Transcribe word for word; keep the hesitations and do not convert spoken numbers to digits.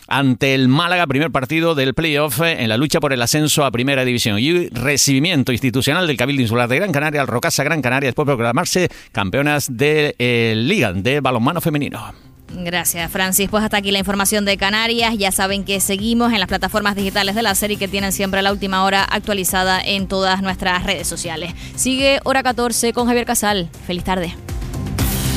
ante el Málaga, primer partido del playoff en la lucha por el ascenso a Primera División. Y recibimiento institucional del Cabildo Insular de Gran Canaria al Rocasa Gran Canaria después de proclamarse campeonas de eh, Liga de balonmano femenino. Gracias, Francis. Pues hasta aquí la información de Canarias. Ya saben que seguimos en las plataformas digitales de la serie que tienen siempre la última hora actualizada en todas nuestras redes sociales. Sigue Hora catorce con Javier Casal. Feliz tarde.